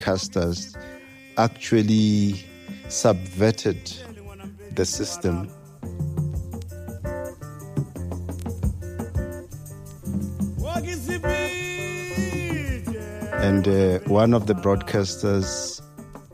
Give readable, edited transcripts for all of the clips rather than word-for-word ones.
broadcasters actually subverted the system. And one of the broadcasters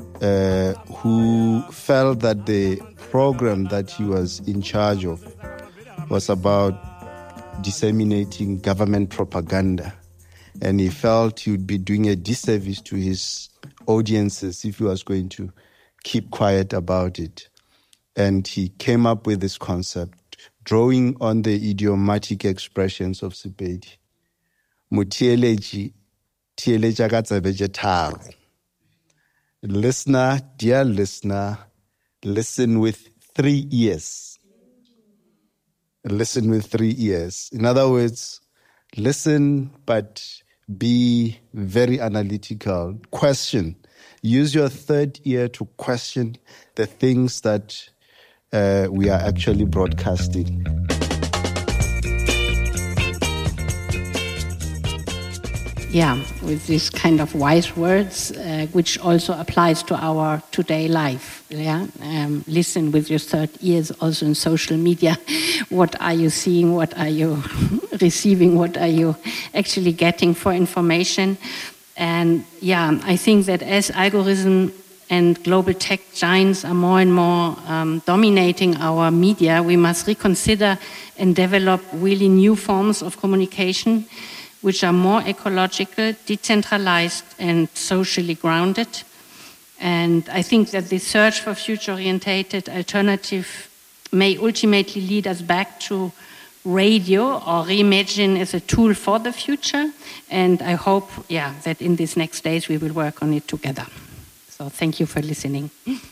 who felt that the program that he was in charge of was about disseminating government propaganda. And he felt he would be doing a disservice to his audiences if he was going to keep quiet about it. And he came up with this concept, drawing on the idiomatic expressions of Sepedi. Mutieleji, tieleja ka tsebe tharo. Listener, dear listener, listen with 3 ears. Listen with 3 ears. In other words, listen, but be very analytical. Question. Use your third ear to question the things that we are actually broadcasting. Yeah, with these kind of wise words, which also applies to our today life. Yeah, listen with your third ears, also in social media. What are you seeing? What are you receiving? What are you actually getting for information? And yeah, I think that as algorithm and global tech giants are more and more dominating our media, we must reconsider and develop really new forms of communication which are more ecological, decentralized, and socially grounded. And I think that the search for future-orientated alternative may ultimately lead us back to radio or reimagine as a tool for the future. And I hope, that in these next days we will work on it together. So thank you for listening.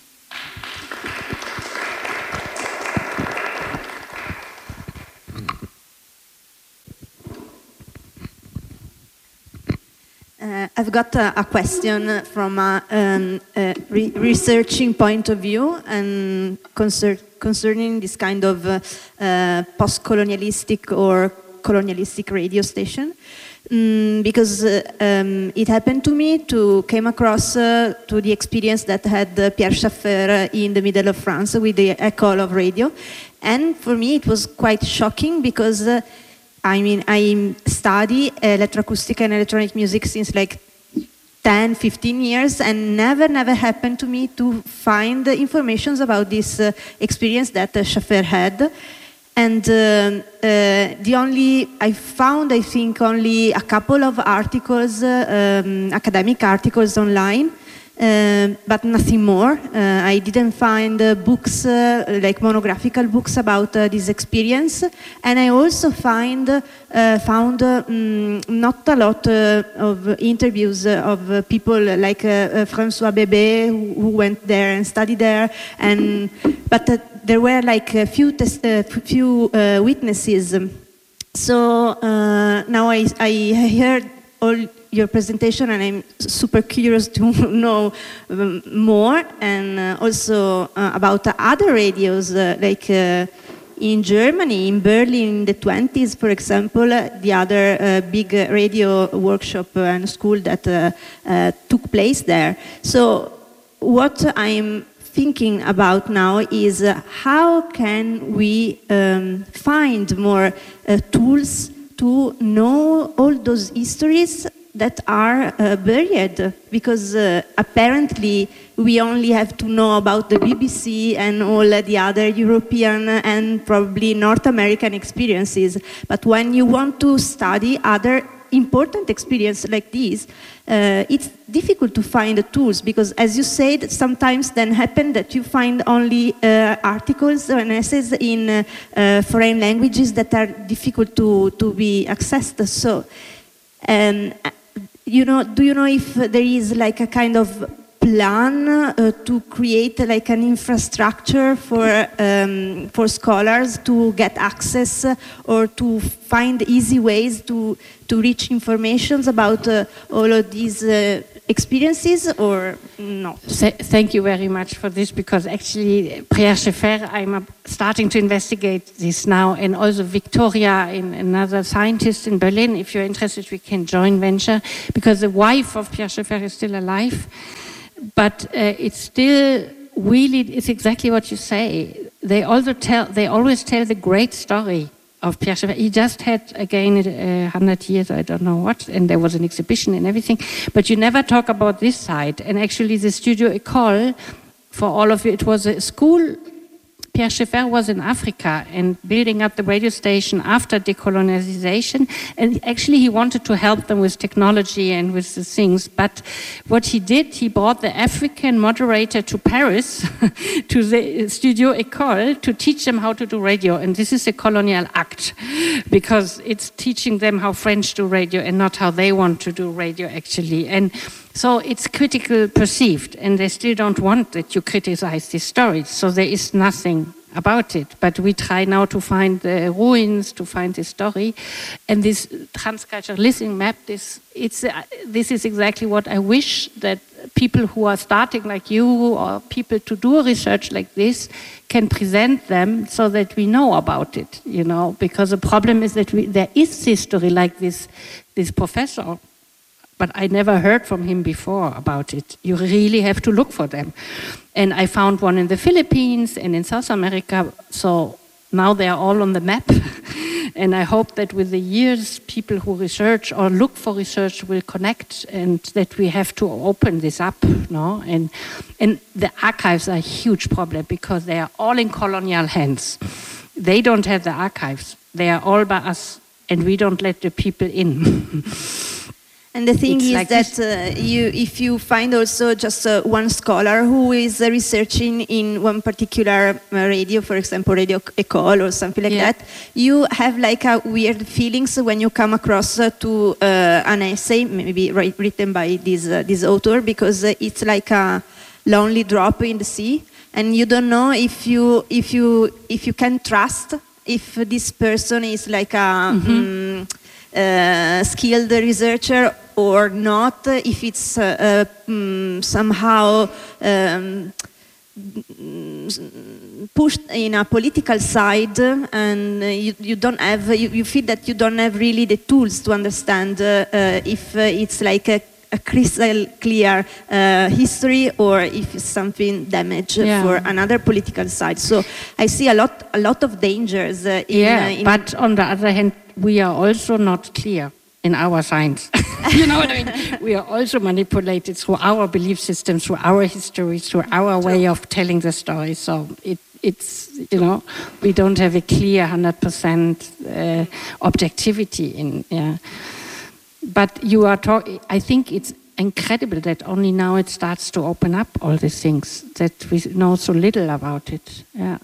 I've got a question from a researching point of view and concerning this kind of post-colonialistic or colonialistic radio station. Because it happened to me to came across to the experience that had Pierre Schaeffer in the middle of France with the École of Radio. And for me it was quite shocking because I study electroacoustic and electronic music since like 10, 15 years and never happened to me to find information about this experience that Schaeffer had. And I found only a couple of articles, academic articles online, but nothing more. I didn't find books, like monographical books about this experience. And I also found not a lot of interviews of people like François Bébé, who went there and studied there. But there were like a few witnesses. So now I heard all your presentation and I'm super curious to know more, and also about other radios like in Germany, in Berlin in the 20s, for example, the other big radio workshop and school that took place there. So what I'm thinking about now is how can we find more tools to know all those histories that are buried, because apparently we only have to know about the BBC and all the other European and probably North American experiences. But when you want to study other important experiences like this, it's difficult to find the tools, because as you said, sometimes then happen that you find only articles and essays in foreign languages that are difficult to be accessed. So, do you know if there is like a kind of plan to create like an infrastructure for scholars to get access or to find easy ways to reach information about all of these experiences or not? Thank you very much for this, because actually Pierre Schaeffer, I'm starting to investigate this now, and also Victoria, another scientist in Berlin. If you're interested, we can join venture, because the wife of Pierre Schaeffer is still alive, but it's still really, it's exactly what you say. They always tell the great story of Pierre Schaeffer. He just had, again, 100 years, I don't know what, and there was an exhibition and everything, but you never talk about this side. And actually the Studio École, for all of you, it was a school. Pierre Schaeffer was in Africa and building up the radio station after decolonization, and actually he wanted to help them with technology and with the things, but what he did, he brought the African moderator to Paris to the Studio École to teach them how to do radio, and this is a colonial act, because it's teaching them how French do radio and not how they want to do radio actually. And so it's critical perceived, and they still don't want that you criticize these stories. So there is nothing about it. But we try now to find the ruins, to find the story. And this transcultural listening map, this is exactly what I wish that people who are starting like you, or people to do research like this, can present them so that we know about it, you know. Because the problem is that there is history like this professor, but I never heard from him before about it. You really have to look for them. And I found one in the Philippines and in South America, so now they are all on the map. And I hope that with the years, people who research or look for research will connect, and that we have to open this up, no? And the archives are a huge problem, because they are all in colonial hands. They don't have the archives. They are all by us, and we don't let the people in. And the thing It's is like that if you find also just one scholar who is researching in one particular radio, for example, Radio École or something like that, you have like a weird feelings when you come across to an essay, maybe written by this author, because it's like a lonely drop in the sea, and you don't know if you can trust if this person is like a skilled researcher or not, if it's somehow pushed in a political side, and you don't have, you feel that you don't have really the tools to understand if it's like a crystal clear history, or if it's something damaged for another political side. So I see a lot of dangers. But on the other hand, we are also not clear in our science. You know what I mean? We are also manipulated through our belief systems, through our history, through our way of telling the story. So it's you know, we don't have a clear 100% objectivity in. Yeah. But you are talking. I think it's incredible that only now it starts to open up all these things, that we know so little about it. Yeah.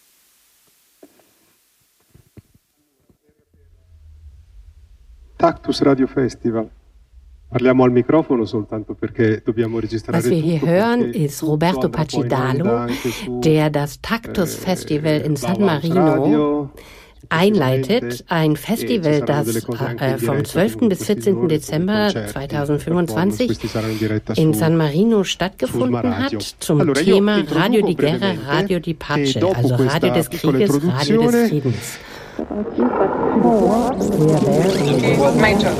Tactus Radio Festival. Parliamo al microfono soltanto perché dobbiamo registrare. Was wir hier hören, ist Roberto Pacidalo, der das Tactus Festival in San Marino einleitet, ein Festival, das vom 12. bis 14. Dezember 2025 in San Marino stattgefunden hat, zum Thema Radio di Guerra, Radio di Pace, also Radio des Krieges, Radio des Friedens. Major.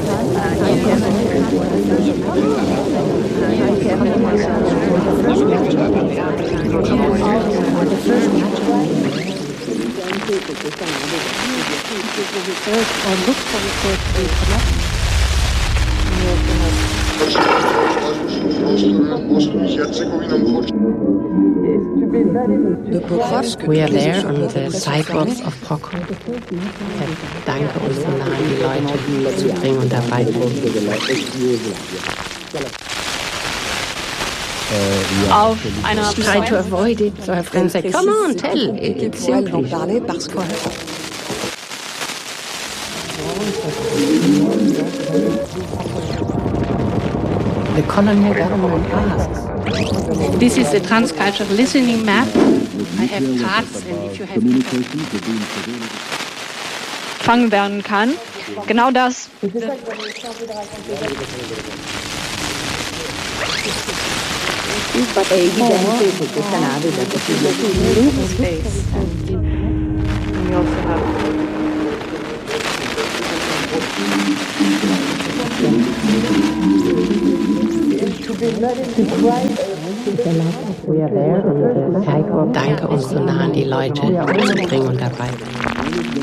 We are there on the sidewalks of Pokrovsk. Danke, uns so nah an die Leute zu bringen und dabei. Auf einer Try to avoid it. So our friends say, come on, tell. It's simple. The colonial government asks. This is the transcultural listening map. I have cards, and if you have gefangen werden kann. Genau das. È evidente che questa nave da space. We also have Danke, uns so nah an die Leute zu bringen und dabei.